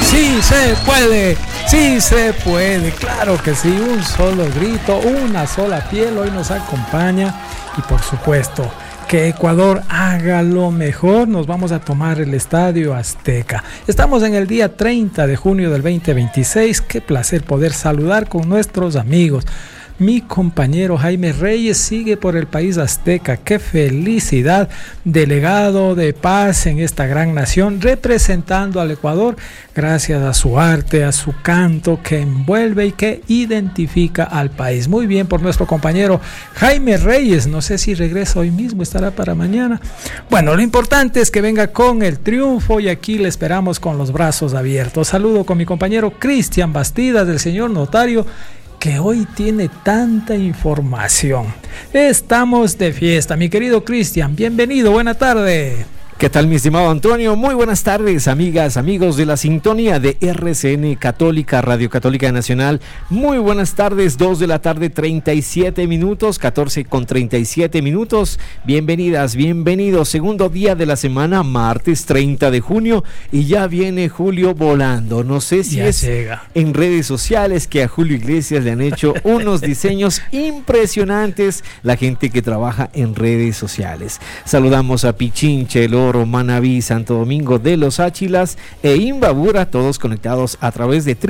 Sí se puede, sí se puede, claro que sí, un solo grito, una sola piel hoy nos acompaña y por supuesto que Ecuador haga lo mejor, nos vamos a tomar el Estadio Azteca. Estamos en el día 30 de junio del 2026, qué placer poder saludar con nuestros amigos. Mi compañero Jaime Reyes sigue por el país azteca. ¡Qué felicidad! Delegado de paz en esta gran nación, representando al Ecuador, gracias a su arte, a su canto que envuelve y que identifica al país. Muy bien por nuestro compañero Jaime Reyes. No sé si regresa hoy mismo, estará para mañana. Bueno, lo importante es que venga con el triunfo y aquí le esperamos con los brazos abiertos. Saludo con mi compañero Cristian Bastidas, del señor notario, que hoy tiene tanta información. Estamos de fiesta, mi querido Cristian, bienvenido, buena tarde. ¿Qué tal, mi estimado Antonio? Muy buenas tardes, amigas, amigos de la sintonía de RCN Católica, Radio Católica Nacional. Muy buenas tardes, 2 de la tarde, 37 minutos, 14:37 minutos. Bienvenidas, bienvenidos. Segundo día de la semana, martes 30 de junio, y ya viene julio volando. No sé si ya es llega en redes sociales que a Julio Iglesias le han hecho unos diseños impresionantes la gente que trabaja en redes sociales. Saludamos a Pichinche, Manaví, Santo Domingo de los Áchilas e Imbabura, todos conectados a través de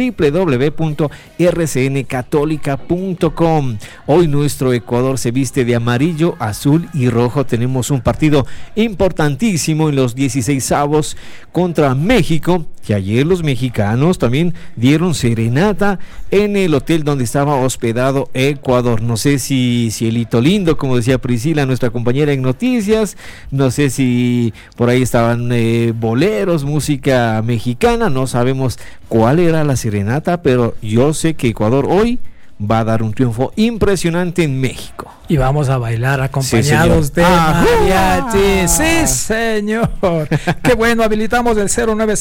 www.rcncatólica.com. Hoy nuestro Ecuador se viste de amarillo, azul y rojo. Tenemos un partido importantísimo en los 16avos contra México, que ayer los mexicanos también dieron serenata en el hotel donde estaba hospedado Ecuador. No sé si Cielito Lindo, como decía Priscila, nuestra compañera en noticias, no sé si por ahí estaban boleros, música mexicana, no sabemos cuál era la serenata, pero yo sé que Ecuador hoy va a dar un triunfo impresionante en México. Y vamos a bailar acompañados de mariachi. Sí, señor. Qué bueno, habilitamos el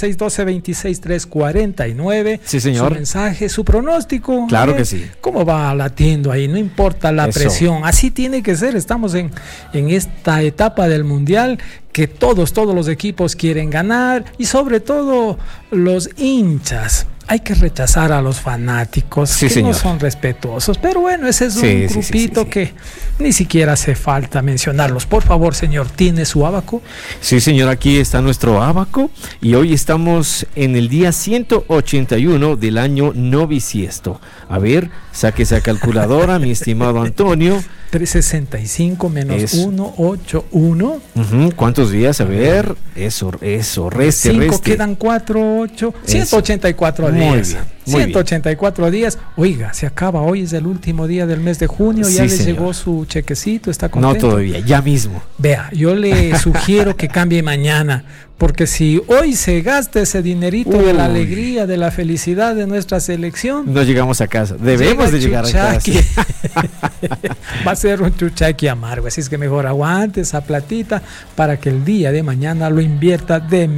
09612-26349. Sí, señor. Su mensaje, su pronóstico. Claro que sí. ¿Cómo va latiendo ahí? No importa la presión. Así tiene que ser. Estamos en esta etapa del Mundial que todos los equipos quieren ganar y sobre todo los hinchas. Hay que rechazar a los fanáticos que señor. No son respetuosos. Pero bueno, ese es un grupito que ni siquiera hace falta mencionarlos. Por favor, señor, ¿tiene su ábaco? Sí, señor, aquí está nuestro ábaco. Y hoy estamos en el día 181 del año no bisiesto. A ver, saque esa calculadora, mi estimado Antonio. 365 menos 181. ¿Cuántos días? A ver, eso, reste. 5 quedan 4, 8, 184 días. Muy bien. 184 días. Oiga, se acaba, hoy es el último día del mes de junio, ya le llegó su chequecito, ¿está contento? No todavía, ya mismo. Vea, yo le sugiero que cambie mañana, porque si hoy se gasta ese dinerito de la alegría, de la felicidad de nuestra selección, no llegamos a casa, debemos de llegar a casa. Va a ser un chuchaqui amargo, así es que mejor aguante esa platita para que el día de mañana lo invierta de